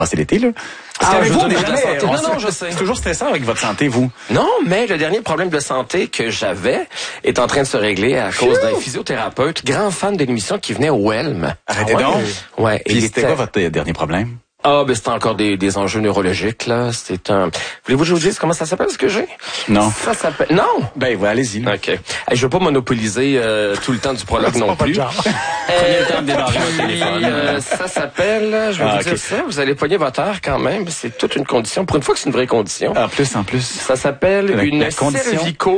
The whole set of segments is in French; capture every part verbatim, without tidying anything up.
c'est l'été, là. Parce Ah, qu'avec je vous, vous on est donne jamais, la santé. on Non, se- non, je sais. C'est toujours stressant avec votre santé, vous. Non, mais le dernier problème de santé que j'avais est en train de se régler à cause d'un physiothérapeute, grand fan de l'émission qui venait au Helm. Arrêtez Ah ouais? donc. Ouais. Puis il c'était était- quoi votre euh, dernier problème? Ah, ben, c'est encore des, des enjeux neurologiques, là. C'est un... Voulez-vous que je vous dise comment ça s'appelle, ce que j'ai? Non. Ça s'appelle... Non! Ben, ouais, allez-y. là. OK. Hey, je veux pas monopoliser euh, tout le temps du prologue non plus. Prenez le temps de démarrer votre téléphone. Euh, ça s'appelle, je vais Ah, vous dire ok. ça, vous allez pogner votre heure quand même, c'est toute une condition. Pour une fois que c'est une vraie condition. En plus, en plus. Ça s'appelle La- une la condition.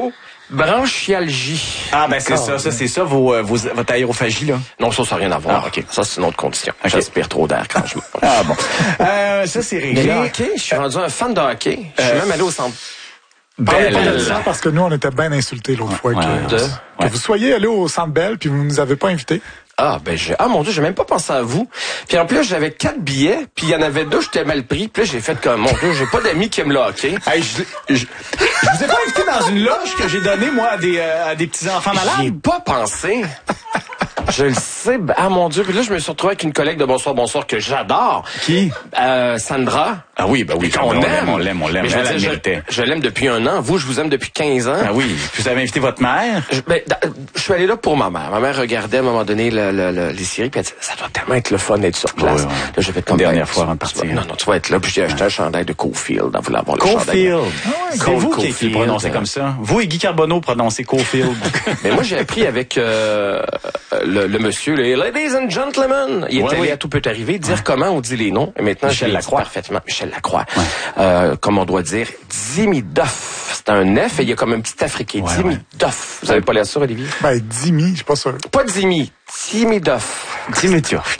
cervico-branchialgie. Ah, ben, c'est ça, ça, c'est ça, vos, euh, vos, votre aérophagie, là. Non, ça, ça n'a rien à voir. Ah, ok. Ça, c'est une autre condition. Ok. J'aspire trop d'air quand je me... Ah, bon. Euh, ça, c'est Mais réglé. le hockey, je suis rendu un fan de hockey. Je suis Euh, même allé au centre. Belle. Parlez pas de ça parce que nous, on était bien insultés l'autre fois Ouais, que, de- que ouais. vous soyez allés au Centre Bell puis vous nous avez pas invités. Ah, ben, j'ai, ah, mon Dieu, j'ai même pas pensé à vous. Puis en plus, j'avais quatre billets, puis il y en avait deux, j'étais mal pris. Puis là, j'ai fait comme, mon Dieu, j'ai pas d'amis qui aiment le hockey. Hey, je, je, je vous ai pas invité dans une loge que j'ai donnée, moi, à des, euh, à des petits-enfants J'y ai malades? pas pensé. Je le sais. Ben, ah, mon Dieu. Puis là, je me suis retrouvé avec une collègue de Bonsoir, Bonsoir que j'adore. Qui? Euh, Sandra. Ah oui, ben oui, On, on l'aime. l'aime, on l'aime, on l'aime. Mais je, Elle, veux elle dire, méritait. je, je l'aime depuis un an. Vous, je vous aime depuis quinze ans. Ah oui, puis vous avez invité votre mère? Je, ben, da- je suis allé là pour ma mère. Ma mère regardait à un moment donné le, le, le- les séries, puis elle dit, ça doit tellement être le fun d'être sur place. Ouais, ouais. Là, j'ai fait comme Une dernière ben, fois avant de tu vas- partir. Non, non, tu vas être là. Puis j'ai acheté un chandail de Cofield. En voulant avoir le chandail. Cofield. C'est Cole vous qui, qui le Caulfield. prononcez comme ça. Vous et Guy Carbonneau prononcez Cofield. Mais moi, j'ai appris avec euh, le, le monsieur, les Ladies and Gentlemen. Il Ouais, était allé oui. à tout peut arriver, dire comment on dit les noms. Et maintenant, Michel je l'ai dit Lacroix. parfaitement. Michel Lacroix. Euh, comme on doit dire, Dimidoff. C'est un F et il y a comme un petit africain. Ouais, Dimidoff. Vous avez pas l'air sûr, Olivier? Ben, Dimi, je suis pas sûr. Pas Dimi. Dimidoff. Dimitioff.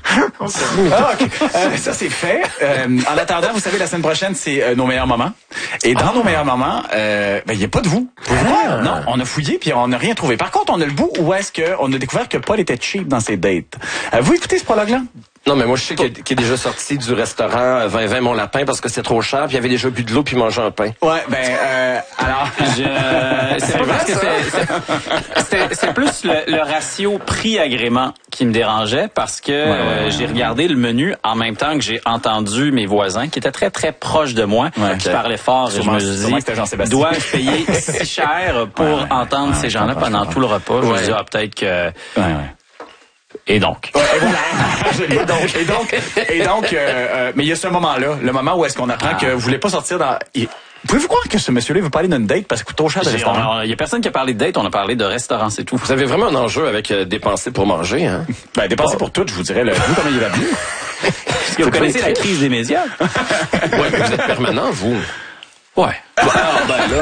Ah, ok. Euh, ça, c'est fait. Euh, en attendant, vous savez, la semaine prochaine, c'est euh, nos meilleurs moments. Et dans nos meilleurs moments, euh, ben, il n'y a pas de vous. Vous croire? Non, on a fouillé puis on n'a rien trouvé. Par contre, on a le bout où est-ce qu'on a découvert que Paul était cheap dans ses dates. Euh, vous écoutez ce prologue-là? Non, mais moi, je sais qu'il est, qu'il est déjà sorti du restaurant vingt vingt Mon Lapin parce que c'est trop cher, puis il avait déjà bu de l'eau puis mangé un pain. Ouais, ben, euh, alors... Je- C'est pas parce que c'est- c'est- c'est c'est plus le, le ratio prix-agrément qui me dérangeait parce que euh, j'ai regardé le menu en même temps que j'ai entendu mes voisins qui étaient très très proches de moi, Ouais, qui ok. parlaient fort et je Sûrement- me suis sûrement dit, que c'était Jean-Sébastien. dois-je payer si cher pour Ouais, ouais. entendre Ouais, ces je gens-là comprends, pendant je tout le repas? Je me Ouais. suis dit, ah, peut-être que... Ouais, ouais. Et donc? et donc, et donc, et donc euh, euh, mais il y a ce moment-là, le moment où est-ce qu'on apprend que vous voulez pas sortir dans... Il- Pouvez-vous croire que ce monsieur-là veut parler d'une date parce que coûte trop cher de J'ai- restaurant? on- Il y a personne qui a parlé de date, on a parlé de restaurant, c'est tout. Vous avez vraiment un enjeu avec euh, dépenser pour manger, hein? Ben, dépenser pour tout, je vous dirais, le vous, comment il va bien? Est-ce que vous connaissez la crise des médias? Ouais, mais vous êtes permanent, vous. Ouais. Ah, ben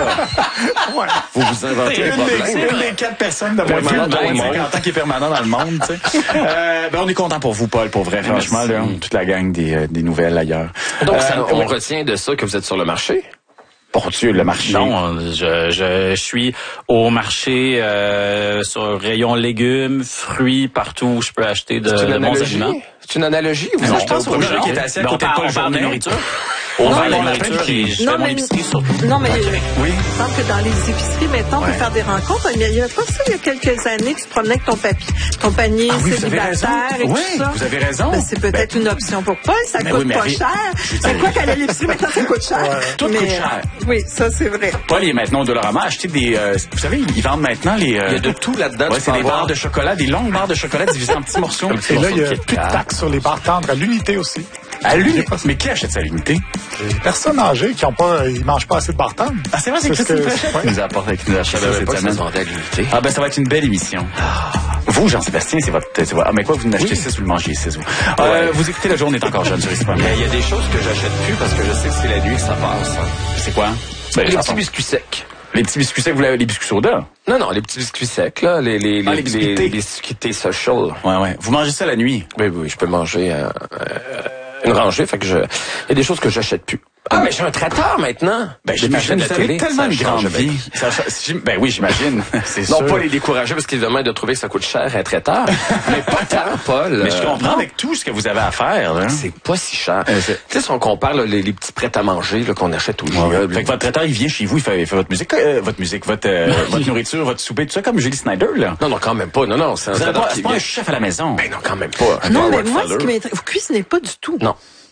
là, vous vous inventez un Une des, problème. une des quatre personnes de moins de Permanent dans le monde. cinquante ans qui est permanent dans le monde, tu sais. Euh, ben, on est content pour vous, Paul, pour vrai, franchement, là, toute la gang des, euh, des nouvelles ailleurs. Donc, Euh, ça, on ouais. retient de ça que vous êtes sur le marché? Bon Dieu, le marché. Non, je, je, je suis au marché euh, sur le rayon légumes, fruits, partout où je peux acheter de, C'est une de bons analogie? aliments. C'est une analogie? Vous Non, achetez je pense au au projet? gars qui est assis à Ben, on côté de parle, Paul on parle de Journet. nourriture. On On va parle de aller nourriture et je Non, fais mon mais- épicerie surtout. Non, mais Oui. il me semble que dans les épiceries, maintenant, on peut faire des rencontres. Mais il y a pas ça, il y a quelques années, tu te promenais avec ton papier, ton panier Ah oui, vous avez raison. célibataire et Oui, tout ça. vous avez raison. Ben, c'est peut-être une option pour Paul. Ça Mais coûte oui, mais pas ri- cher. C'est quoi qu'aller à l'épicerie, maintenant, ça coûte cher. Tout Mais, coûte cher. Oui, ça, c'est vrai. Paul il est maintenant au Dollarama à acheter des... euh, vous savez, ils vendent maintenant les... euh, Il y a de tout là-dedans. ouais, tu c'est peux des avoir. barres de chocolat, des longues barres de chocolat divisées en petits morceaux. Et là, il y a plus de taxes sur les barres tendres à l'unité aussi. À lui, mais qui achète ça à l'unité? Les personnes âgées qui ont pas, ils mangent pas assez de barres tendres. Ah, c'est vrai, c'est C'est ce Christine que- Fréchette ouais. qui nous a apporté, qui nous a acheté Je ça savais cette pas que ça se semaine. vendait à l'unité. Ah ben ça va être une belle émission. Vous, Jean-Sébastien, c'est votre... c'est votre- Ah, mais quoi, vous n'achetez six, vous le mangez six, vous. Euh, Ouais. vous écoutez La Journée est encore jeune sur Espagne. Mais il y a des choses que j'achète plus parce que je sais que c'est la nuit que ça passe. C'est quoi? Ben, Les ça petits passe. biscuits secs. Les petits biscuits secs, vous l'avez, les biscuits soda? Non, non, les petits biscuits secs, là. Les, les, Ah, les, les biscuits thé. les biscuits thé social. Ouais, ouais. Vous mangez ça la nuit? Oui, oui, je peux manger euh, euh, une rangée. Fait que je, il y a des choses que j'achète plus. Ah, mais j'ai un traiteur maintenant. Ben, J'ai j'imagine, la vous avez télé, tellement ça une grande change vie. bien. Ça, ça- j'im- ben oui, j'imagine. C'est Non, sûr. pas les décourager parce qu'évidemment, de trouver que ça coûte cher un traiteur. Mais pas tant, Paul. Mais je Euh, comprends non. avec tout ce que vous avez à faire, là. C'est pas si cher. Euh, c'est- tu sais, si on compare là, les, les petits prêts à manger là, qu'on achète au Ouais, ouais. Giga, Fait que votre traiteur, il vient chez vous, il fait, il fait votre musique, euh, votre musique, votre, euh, votre nourriture, votre souper, tout ça, comme Julie Snyder, là. Non, non, quand même pas. Non, non, c'est un Vous avez traiteur pas, qui c'est pas vient. un chef à la maison. Ben non, quand même pas. Un Non, mais Howard moi, Feller. ce qui m'intéresse, vous cuisinez pas du tout. Non.